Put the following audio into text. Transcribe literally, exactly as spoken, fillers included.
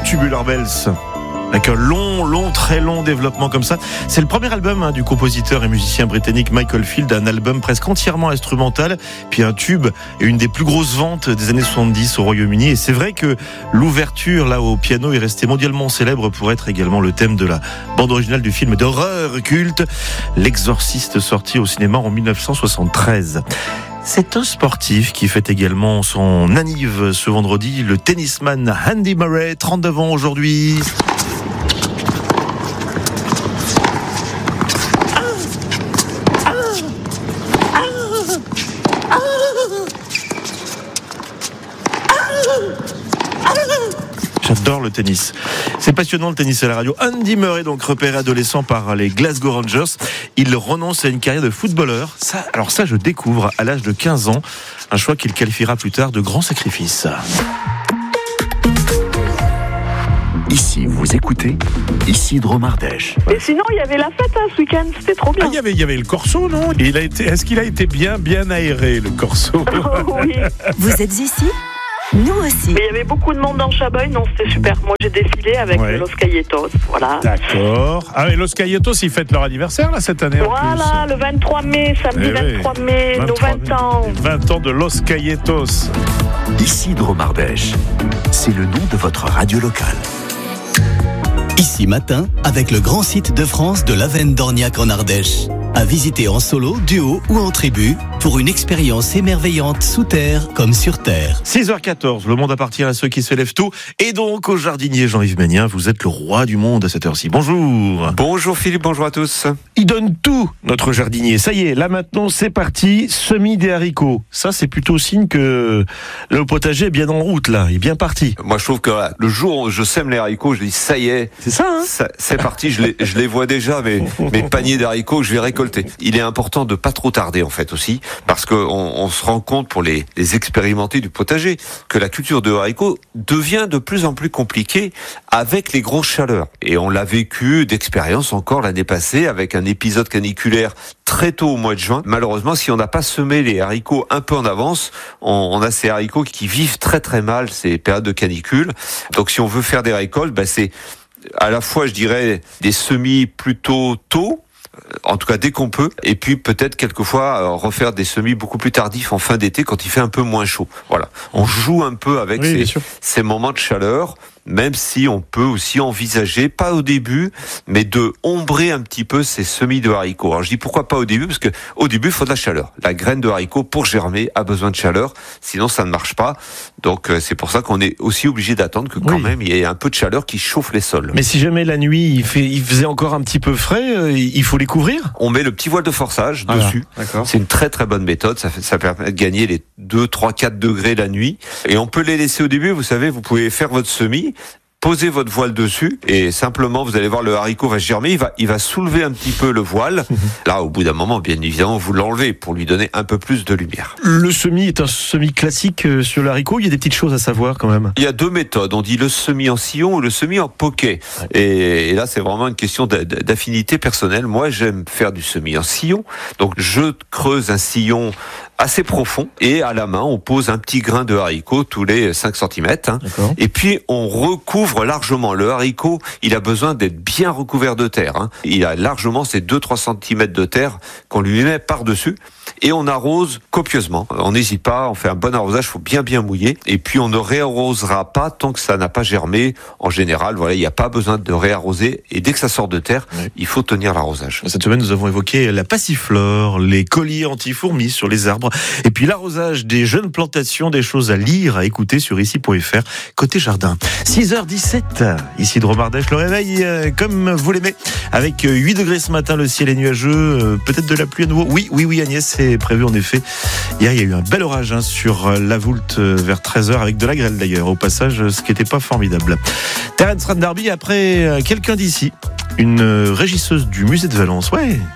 Tubular Bells. Avec un long, long, très long développement comme ça. C'est le premier album hein, du compositeur et musicien britannique Michael Field, un album presque entièrement instrumental, puis un tube et une des plus grosses ventes des années soixante-dix au Royaume-Uni. Et c'est vrai que l'ouverture là au piano est restée mondialement célèbre pour être également le thème de la bande originale du film d'horreur culte L'Exorciste, sorti au cinéma en dix-neuf cent soixante-treize. C'est un sportif qui fête également son anniv ce vendredi, le tennisman Andy Murray, trente-neuf ans aujourd'hui. J'adore le tennis. C'est passionnant le tennis à la radio. Andy Murray, donc repéré adolescent par les Glasgow Rangers, il renonce à une carrière de footballeur. Ça, alors ça, je découvre à l'âge de quinze ans, un choix qu'il qualifiera plus tard de grand sacrifice. Ici, vous écoutez Isidro Mardèche. Et sinon, il y avait la fête hein, ce week-end, c'était trop bien. Ah, il y avait, il y avait le Corso, non ? Il a été, est-ce qu'il a été bien, bien aéré, le Corso ? Oui. Vous êtes ici ? Nous aussi. Mais il y avait beaucoup de monde dans Chaboeil, non, c'était super. Moi, j'ai défilé avec Ouais. Los Cayetos, voilà. D'accord. Ah, et Los Cayetos, ils fêtent leur anniversaire, là, cette année, Voilà, en le vingt-trois mai, samedi Eh oui. vingt-trois mai, nos vingt ans. vingt ans de Los Cayetos. Isidro Mardèche, c'est le nom de votre radio locale. Ici matin, avec le grand site de France de l'Avenne d'Orniac en Ardèche. À visiter en solo, duo ou en tribu pour une expérience émerveillante sous terre comme sur terre. six heures quatorze, le monde appartient à ceux qui se lèvent tôt. Et donc au jardinier Jean-Yves Ménien, vous êtes le roi du monde à cette heure-ci. Bonjour. Bonjour Philippe, bonjour à tous. Il donne tout, notre jardinier. Ça y est, là maintenant c'est parti, semis des haricots. Ça c'est plutôt signe que le potager est bien en route là, il est bien parti. Moi je trouve que voilà, le jour où je sème les haricots, je dis ça y est, C'est ça hein ça, c'est parti, je les, je les vois déjà, mes, mes paniers d'haricots, je vais récolter. Il est important de pas trop tarder en fait aussi, parce qu'on on se rend compte pour les, les expérimentés du potager que la culture de haricots devient de plus en plus compliquée avec les grosses chaleurs. Et on l'a vécu d'expérience encore l'année passée avec un épisode caniculaire très tôt au mois de juin. Malheureusement, si on n'a pas semé les haricots un peu en avance, on, on a ces haricots qui vivent très très mal ces périodes de canicule. Donc si on veut faire des récoltes, bah, c'est à la fois, je dirais, des semis plutôt tôt, en tout cas dès qu'on peut, et puis peut-être quelquefois euh, refaire des semis beaucoup plus tardifs en fin d'été quand il fait un peu moins chaud. Voilà, on joue un peu avec Oui, bien ces, sûr. ces moments de chaleur, même si on peut aussi envisager, pas au début, mais de ombrer un petit peu ces semis de haricots. Alors je dis pourquoi pas au début, parce que au début il faut de la chaleur. La graine de haricot pour germer a besoin de chaleur, sinon ça ne marche pas. Donc euh, c'est pour ça qu'on est aussi obligé d'attendre que quand Oui. même il y ait un peu de chaleur qui chauffe les sols. Mais si jamais la nuit il, fait, il faisait encore un petit peu frais, euh, il faut les couvrir. On met le petit voile de forçage Voilà. dessus. D'accord. C'est une très très bonne méthode. Ça, fait, ça permet de gagner les deux, trois, quatre degrés la nuit. Et on peut les laisser au début. Vous savez, vous pouvez faire votre semis, posez votre voile dessus et simplement vous allez voir le haricot va germer, il va, il va soulever un petit peu le voile. Là, au bout d'un moment, bien évidemment, vous l'enlevez pour lui donner un peu plus de lumière. Le semis est un semis classique euh, sur le haricot. Il y a des petites choses à savoir quand même. Il y a deux méthodes. On dit le semis en sillon ou le semis en poquet. Et, et là, c'est vraiment une question d'a- d'affinité personnelle. Moi, j'aime faire du semis en sillon. Donc, je creuse un sillon assez profond et à la main, on pose un petit grain de haricot tous les cinq centimètres. Hein. D'accord. Et puis, on recouvre largement. Le haricot, il a besoin d'être bien recouvert de terre. Hein. Il a largement ces deux à trois centimètres de terre qu'on lui met par-dessus. Et on arrose copieusement. On n'hésite pas, on fait un bon arrosage, il faut bien bien mouiller. Et puis on ne réarrosera pas tant que ça n'a pas germé. En général, voilà, il n'y a pas besoin de réarroser. Et dès que ça sort de terre, Oui. il faut tenir l'arrosage. Cette semaine, nous avons évoqué la passiflore, les colliers anti-fourmis sur les arbres, et puis l'arrosage des jeunes plantations, des choses à lire, à écouter sur ici point f r, côté jardin. six heures dix-sept, ici de Romardèche, le réveil euh, comme vous l'aimez, avec euh, huit degrés ce matin, le ciel est nuageux, euh, peut-être de la pluie à nouveau. Oui, oui, oui, Agnès, c'est prévu en effet. Hier, il y a eu un bel orage hein, sur euh, la Voulte euh, vers treize heures, avec de la grêle d'ailleurs, au passage, euh, ce qui n'était pas formidable. Terence Randarby, après euh, quelqu'un d'ici, une euh, régisseuse du musée de Valence, ouais.